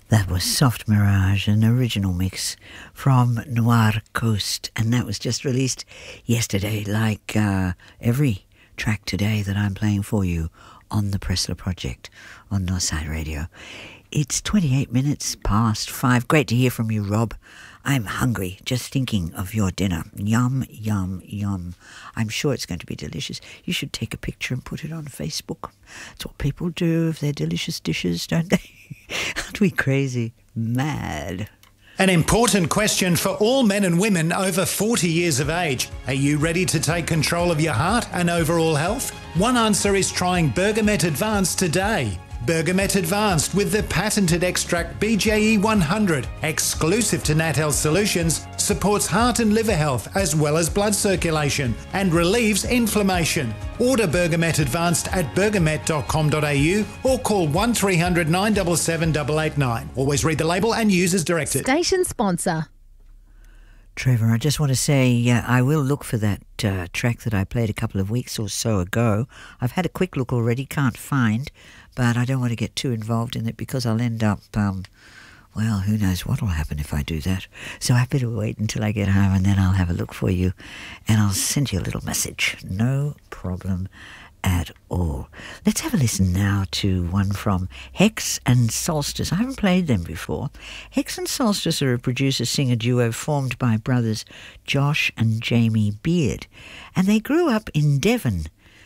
That was Soft Mirage, an original mix from Noir Coast, and that was just released yesterday, like every track today that I'm playing for you on the Pressler Project on Northside Radio. It's 28 minutes past 5. Great to hear from you, Rob. I'm hungry, just thinking of your dinner. Yum, yum, yum. I'm sure it's going to be delicious. You should take a picture and put it on Facebook. That's what people do of their delicious dishes, don't they? Aren't we crazy? Mad. An important question for all men and women over 40 years of age. Are you ready to take control of your heart and overall health? One answer is trying Bergamet Advanced today. Bergamet Advanced with the patented extract BJE 100, exclusive to NatHealth Solutions, supports heart and liver health as well as blood circulation and relieves inflammation. Order Bergamet Advanced at bergamet.com.au or call 1300 977 889. Always read the label and use as directed. Station sponsor. Trevor, I just want to say I will look for that track that I played a couple of weeks or so ago. I've had a quick look already, can't find, but I don't want to get too involved in it because I'll end up, well, who knows what will happen if I do that. So I better wait until I get home and then I'll have a look for you and I'll send you a little message. No problem at all. Let's have a listen now to one from Hex and Solstice. I haven't played them before. Hex and Solstice are a producer-singer duo formed by brothers Josh and Jamie Beard, and they grew up in Devon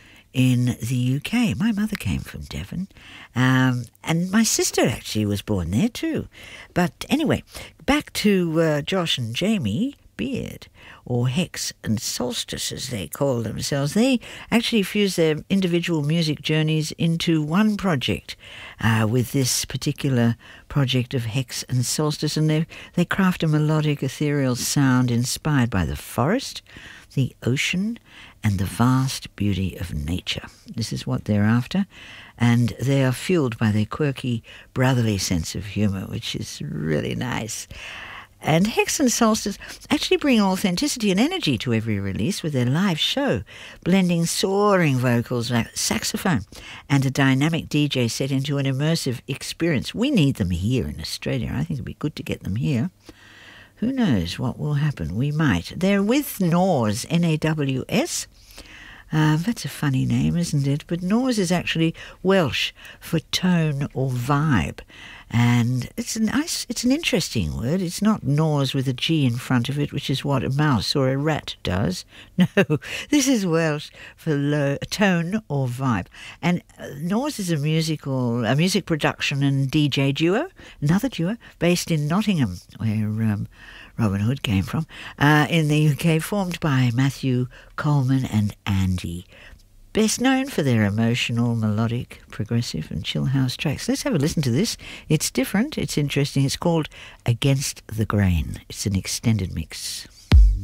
in the UK. My mother came from Devon, and my sister actually was born there too. But anyway, back to Josh and Jamie Beard, or Hex and Solstice as they call themselves. They actually fuse their individual music journeys into one project with this particular project of Hex and Solstice, and they craft a melodic, ethereal sound inspired by the forest, the ocean, and the vast beauty of nature. This is what they're after, and they are fueled by their quirky, brotherly sense of humour, which is really nice. And Hex and Solstice actually bring authenticity and energy to every release with their live show, blending soaring vocals like saxophone and a dynamic DJ set into an immersive experience. We need them here in Australia. I think it'd be good to get them here. Who knows what will happen? We might. They're with Naws, N-A-W-S. That's a funny name, isn't it? But Naws is actually Welsh for tone or vibe. And it's an interesting word. It's not gnaws with a G in front of it, which is what a mouse or a rat does. No, this is Welsh for tone or vibe. And Gnaws is a music production and DJ duo, another duo, based in Nottingham, where Robin Hood came from, in the UK, formed by Matthew Coleman and Andy. Best known for their emotional, melodic, progressive and chill house tracks. Let's have a listen to this. It's different, it's interesting. It's called Against the Grain. It's an extended mix.